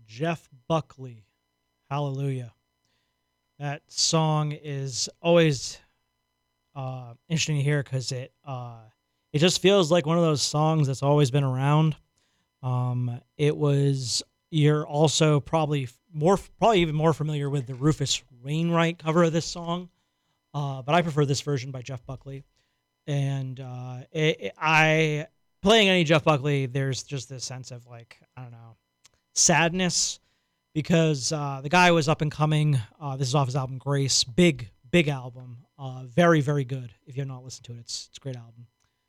Jeff Buckley. Hallelujah. That song is always interesting to hear because it just feels like one of those songs that's always been around. You're also probably even more familiar with the Rufus Wainwright cover of this song, but I prefer this version by Jeff Buckley. And I playing any Jeff Buckley, there's just this sense of like, I don't know, sadness because the guy was up and coming. This is off his album Grace, big album, very, very good. If you have not listened to it, it's a great album.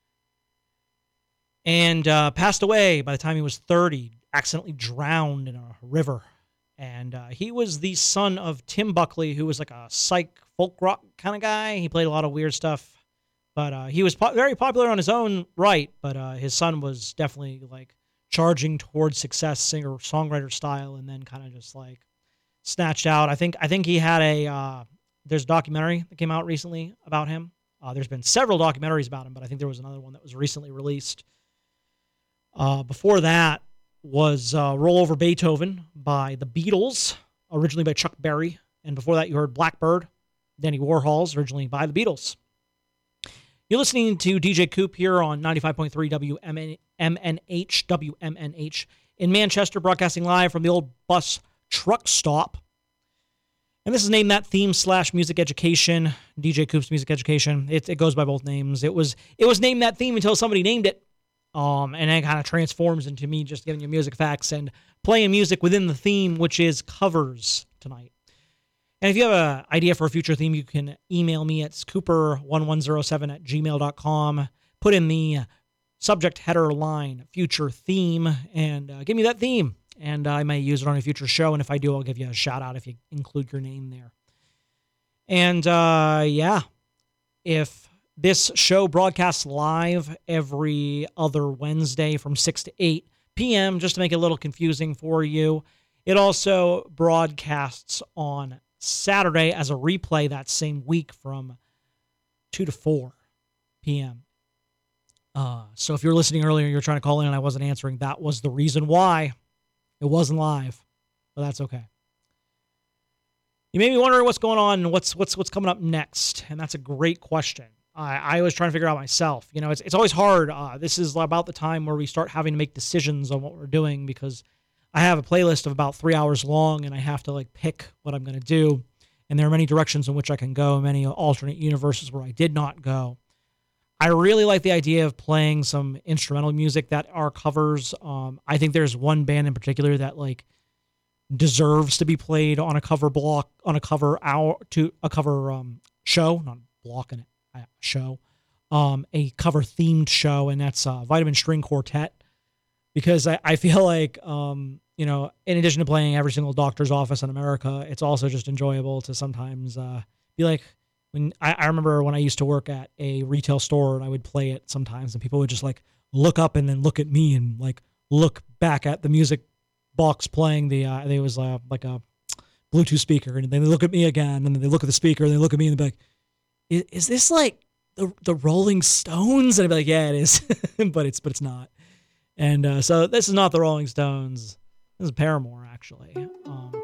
And passed away by the time he was 30, accidentally drowned in a river. And he was the son of Tim Buckley, who was like a psych folk rock kind of guy. He played a lot of weird stuff. But he was very popular on his own right, but his son was definitely like charging towards success, singer-songwriter style, and then kind of just like snatched out. I think he had there's a documentary that came out recently about him. There's been several documentaries about him, but I think there was another one that was recently released. Before that was Roll Over Beethoven by the Beatles, originally by Chuck Berry. And before that you heard Blackbird, Danny Warhol's, originally by the Beatles. You're listening to DJ Coop here on 95.3 WMNH in Manchester, broadcasting live from the old bus truck stop. And this is Name That Theme / Music Education, DJ Coop's Music Education. It goes by both names. It was Name That Theme until somebody named it. And then it kind of transforms into me just giving you music facts and playing music within the theme, which is covers tonight. And if you have an idea for a future theme, you can email me at scooper1107@gmail.com. Put in the subject header line, future theme, and give me that theme. And I may use it on a future show. And if I do, I'll give you a shout out if you include your name there. And if this show broadcasts live every other Wednesday from 6 to 8 p.m., just to make it a little confusing for you, it also broadcasts on Saturday as a replay that same week from 2 to 4 p.m. So if you're listening earlier, you're trying to call in and I wasn't answering, that was the reason why it wasn't live, but that's okay. You may be wondering what's going on and what's coming up next, and that's a great question. I was trying to figure out myself. You know, it's always hard. This is about the time where we start having to make decisions on what we're doing because I have a playlist of about 3 hours long, and I have to like pick what I'm going to do. And there are many directions in which I can go, many alternate universes where I did not go. I really like the idea of playing some instrumental music that are covers. I think there's one band in particular that like deserves to be played on a cover block, on a cover hour to a cover show, not block in it, show, a cover themed show, and that's Vitamin String Quartet. Because I feel like, in addition to playing every single doctor's office in America, it's also just enjoyable to sometimes be like, when I remember when I used to work at a retail store and I would play it sometimes and people would just like look up and then look at me and like look back at the music box playing there was like a Bluetooth speaker, and then they look at me again and then they look at the speaker and they look at me and they're like, is this like the Rolling Stones? And I'd be like, yeah, it is, but it's not. And so this is not the Rolling Stones. This is Paramore, actually.